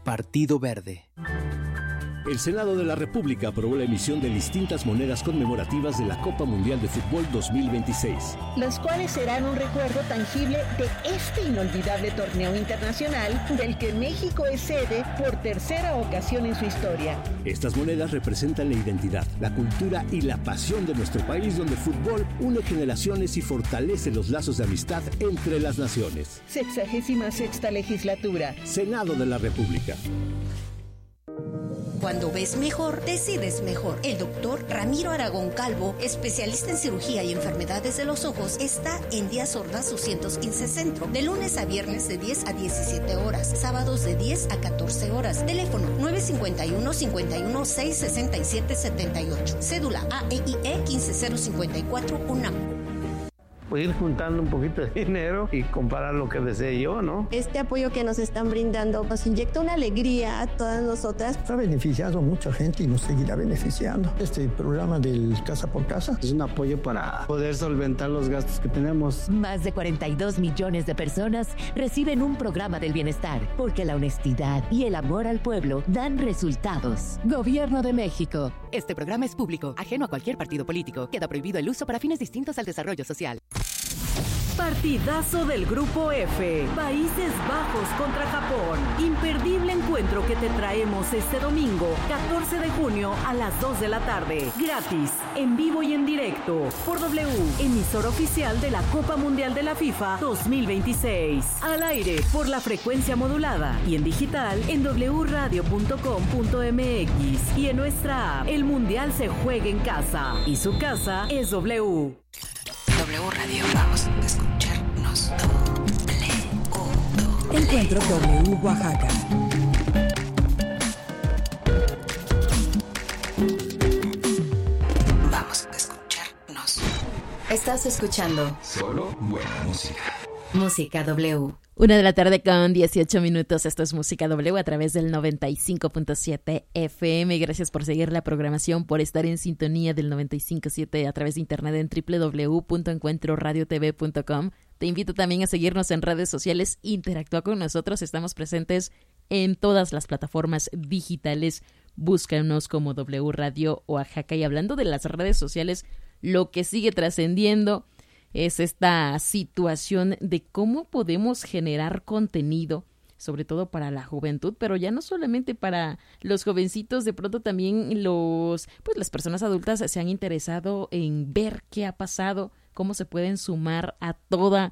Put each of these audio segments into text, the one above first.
Partido Verde. El Senado de la República aprobó la emisión de distintas monedas conmemorativas de la Copa Mundial de Fútbol 2026. Las cuales serán un recuerdo tangible de este inolvidable torneo internacional del que México es sede por tercera ocasión en su historia. Estas monedas representan la identidad, la cultura y la pasión de nuestro país, donde el fútbol une generaciones y fortalece los lazos de amistad entre las naciones. 66ª legislatura. Senado de la República. Cuando ves mejor, decides mejor. El doctor Ramiro Aragón Calvo, especialista en cirugía y enfermedades de los ojos, está en Díaz Ordaz 215 Centro, de lunes a viernes de 10 a 17 horas, sábados de 10 a 14 horas. Teléfono 951-51-667-78. Cédula AEIE 15054 UNAM. Ir juntando un poquito de dinero y comprar lo que desee yo, ¿no? Este apoyo que nos están brindando nos inyecta una alegría a todas nosotras. Ha beneficiado a mucha gente y nos seguirá beneficiando. Este programa del Casa por Casa es un apoyo para poder solventar los gastos que tenemos. Más de 42 millones de personas reciben un programa del bienestar, porque la honestidad y el amor al pueblo dan resultados. Gobierno de México. Este programa es público, ajeno a cualquier partido político. Queda prohibido el uso para fines distintos al desarrollo social. Partidazo del Grupo F, Países Bajos contra Japón. Imperdible encuentro que te traemos este domingo, 14 de junio a las 2 de la tarde. Gratis, en vivo y en directo, por W, emisora oficial de la Copa Mundial de la FIFA 2026. Al aire, por la frecuencia modulada y en digital en wradio.com.mx y en nuestra app. El Mundial se juega en casa y su casa es W. W Radio, vamos a escucharnos. Encuentro W Oaxaca. Vamos a escucharnos. Estás escuchando solo buena música. Música W. 1:18 p.m. Esto es Música W a través del 95.7 FM. Gracias por seguir la programación, por estar en sintonía del 95.7 a través de internet en www.encuentroradiotv.com. Te invito también a seguirnos en redes sociales, interactúa con nosotros. Estamos presentes en todas las plataformas digitales. Búscanos como W Radio Oaxaca. Y hablando de las redes sociales, lo que sigue trascendiendo es esta situación de cómo podemos generar contenido, sobre todo para la juventud, pero ya no solamente para los jovencitos, de pronto también las personas adultas se han interesado en ver qué ha pasado, cómo se pueden sumar a toda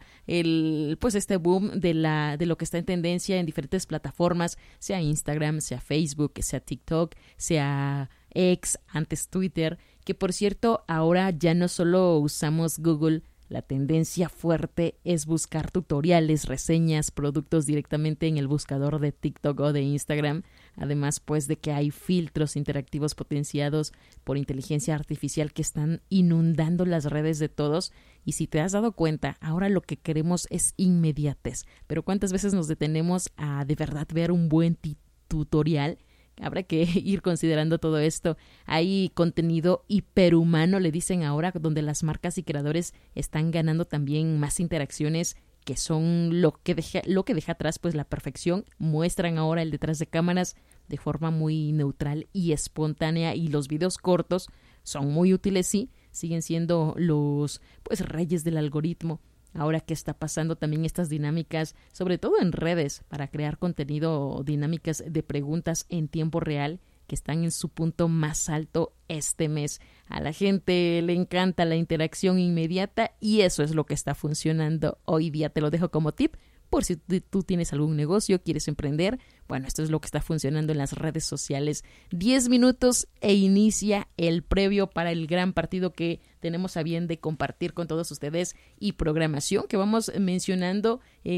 este boom de lo que está en tendencia en diferentes plataformas, sea Instagram, sea Facebook, sea TikTok, sea X, antes Twitter, que por cierto ahora ya no solo usamos Google. La tendencia fuerte es buscar tutoriales, reseñas, productos directamente en el buscador de TikTok o de Instagram. Además, pues, de que hay filtros interactivos potenciados por inteligencia artificial que están inundando las redes de todos. Y si te has dado cuenta, ahora lo que queremos es inmediatez. Pero ¿cuántas veces nos detenemos a de verdad ver un buen tutorial? Habrá que ir considerando todo esto. Hay contenido hiperhumano, le dicen ahora, donde las marcas y creadores están ganando también más interacciones, que son lo que deja atrás pues la perfección. Muestran ahora el detrás de cámaras de forma muy neutral y espontánea, y los videos cortos son muy útiles, sí, siguen siendo los reyes del algoritmo. Ahora que está pasando también estas dinámicas, sobre todo en redes, para crear contenido, dinámicas de preguntas en tiempo real, que están en su punto más alto este mes. A la gente le encanta la interacción inmediata y eso es lo que está funcionando hoy día. Te lo dejo como tip por si tú tienes algún negocio, quieres emprender. Bueno, esto es lo que está funcionando en las redes sociales. 10 minutos e inicia el previo para el gran partido que tenemos a bien de compartir con todos ustedes, y programación que vamos mencionando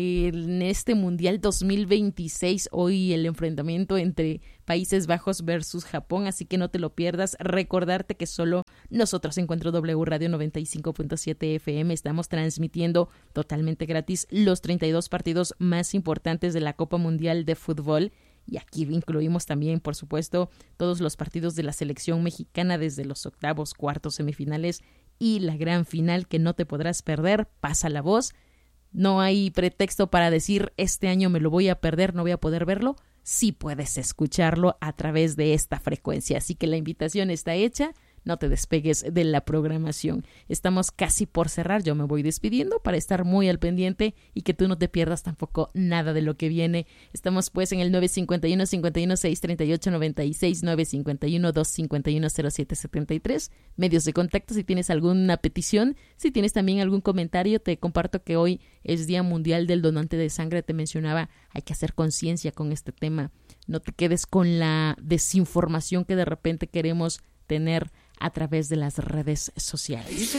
en este Mundial 2026. Hoy el enfrentamiento entre Países Bajos versus Japón, así que no te lo pierdas. Recordarte que solo nosotros, Encuentro W Radio 95.7 FM, estamos transmitiendo totalmente gratis los 32 partidos más importantes de la Copa Mundial de Fútbol. Y aquí incluimos también, por supuesto, todos los partidos de la selección mexicana, desde los octavos, cuartos, semifinales y la gran final, que no te podrás perder. Pasa la voz. No hay pretexto para decir este año me lo voy a perder, no voy a poder verlo. sí puedes escucharlo a través de esta frecuencia. Así que la invitación está hecha. No te despegues de la programación. Estamos casi por cerrar. Yo me voy despidiendo para estar muy al pendiente y que tú no te pierdas tampoco nada de lo que viene. Estamos pues en el 951-51-638-96, 951-251-0773. Medios de contacto si tienes alguna petición, si tienes también algún comentario. Te comparto que hoy es Día Mundial del Donante de Sangre. Te mencionaba, hay que hacer conciencia con este tema. No te quedes con la desinformación que de repente queremos tener a través de las redes sociales.